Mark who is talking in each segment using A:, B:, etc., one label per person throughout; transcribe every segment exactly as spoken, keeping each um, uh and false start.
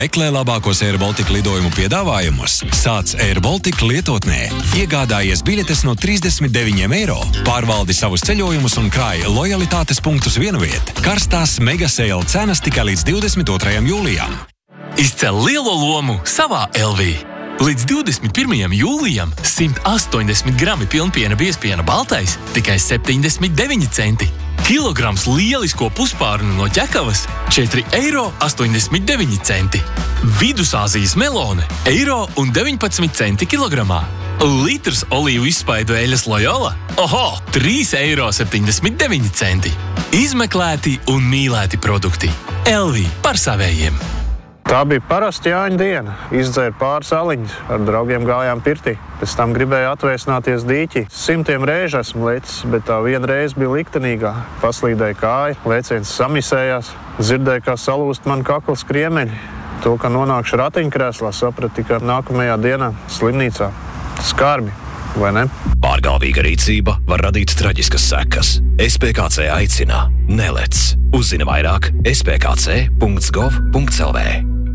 A: Meklē labākos Air Baltica lidojumu piedāvājumus. Sāc Air Baltica lietotnē. Iegādājies biļetes no trīsdesmit deviņiem eiro. Pārvaldi savus ceļojumus un krāj lojalitātes punktus vienviet. Karstās mega sale cenas tikai līdz divdesmit otrajam jūlijam.
B: Izcel lielo lomu savā L V. Līdz divdesmit pirmajam jūlijam simt astoņdesmit grami pilnpiena biezpiena baltais tikai septiņdesmit deviņi centi. Kilograms lielisko puspārnu no ķekavas četri eiro astoņdesmit deviņi centi. Vidusāzijas melone eiro un deviņpadsmit centi kilogramā. Litrs olīvu izspaidu eļas Loyola oho, trīs eiro septiņdesmit deviņi centi. Izmeklēti un mīlēti produkti. L V par savējiem.
C: Tā bija parasta Jāņa diena. Izdzēru pāris aliņus, ar draugiem gājām pirtī. Pēc tam gribēju atvēsināties dīķī. Simtiem reižu esmu lecis, bet tā viena reize bija liktenīgā. Paslīdēja kāja, lēciens samisējās, dzirdēju, kā salūst man kaklas kriemeļi. To, ka nonākšu ratiņkrēslā, sapratu tikai nākamajā dienā slimnīcā. Skarbi, vai ne?
D: Pārgalvīga rīcība var radīt traģiskas sekas. S P K C aicina nelec. Uzzini vairāk s p k c punkts gov punkts l v.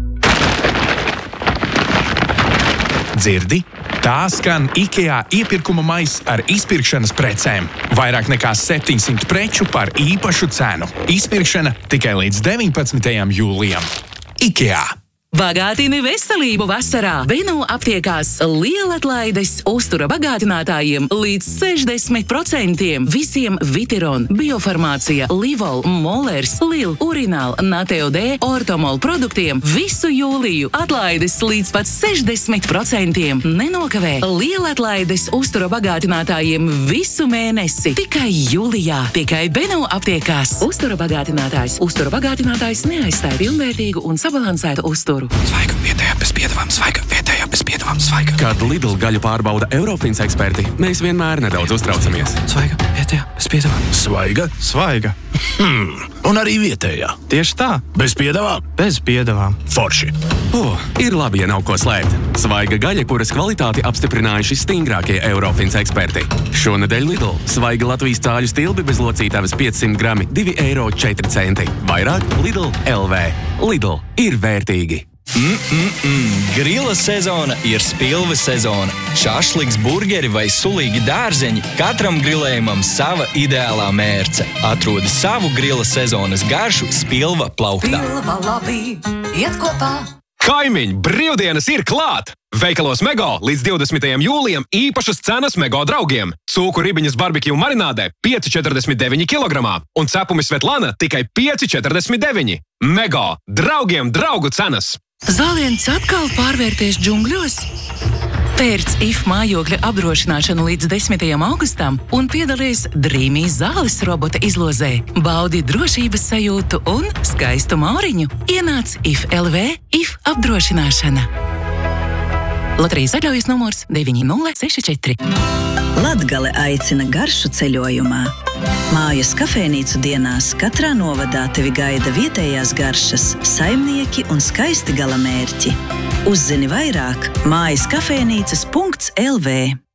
E: Dzirdi? Tā skan IKEA iepirkuma maiss ar izpirkšanas precēm. Vairāk nekā septiņsimt preču par īpašu cenu. Izpirkšana tikai līdz deviņpadsmitajam jūlijam. IKEA.
F: Bagātini veselību vasarā. Beno aptiekās lielatlaides uztura bagātinātājiem līdz sešdesmit procentiem. Visiem Vitiron, Biofarmācija, Livol, Molers, Lil, Urinal, Nateo D, Ortomol produktiem visu jūliju. Atlaides līdz pat sešdesmit procentiem. Nenokavē. Lielatlaides uztura bagātinātājiem visu mēnesi. Tikai jūlijā. Tikai Beno aptiekās. Uztura bagātinātājs. Uztura bagātinātājs neaizstāja pilnvērtīgu un sabalansētu uzturu.
E: Svaiga, vietējā bez piedevām, svaiga, vietējā bez piedevām, svaiga.
G: Kad Lidl gaļu pārbauda Eurofins eksperti, mēs vienmēr nedaudz uztraucamies.
E: Svaiga, vietējā bez piedevām.
H: Svaiga?
E: Svaiga.
H: Hmm, un arī vietējā.
E: Tieši tā.
H: Bez piedevām?
E: Bez piedevām.
H: Forši.
G: O, ir labi, ja nav ko slēpt. Svaiga gaļa, kuras kvalitāti apstiprinājuši stingrākie Eurofins eksperti. Šonedēļ Lidl. Svaiga Latvijas cāļu stilbi bez locītavas piecsimt grami, divi eiro četri centi. Vairāk Lidl L V. Lidl ir vērtīgi.
I: Mm-mm-mm. Grila sezona ir spilve sezona. Šašliks, burgeri vai sulīgi dārzeņi, katram grilējumam sava ideālā mērce. Atrodi savu grila sezonas garšu spilva plauktā.
J: Spilva labi, iet kopā.
K: Kaimiņ, brīvdienas ir klāt! Veikalos Mego līdz divdesmitajam jūlijam īpašas cenas Mego draugiem. Cūku ribiņas barbekju marinādē pieci četrdesmit deviņi kilogramā un cepumi Svetlana tikai pieci četrdesmit deviņi. Mego, draugiem draugu cenas!
F: Zāliens atkal pārvērties džungļos? Pērc I F mājokļa apdrošināšanu līdz desmitajam augustam un piedalies Dreamy zāles robota izlozē. Baudi drošības sajūtu un skaistu mauriņu. Ienāc I F L V I F apdrošināšana. Loterijas atļaujas numurs deviņi nulle seši četri.
L: Latgale aicina garšu ceļojumā. Mājas kafejnīcu dienās katrā novadā tevi gaida vietējās garšas, saimnieki un skaisti galamērķi. Uzzini vairāk mājas kafejnīcas punkts L V.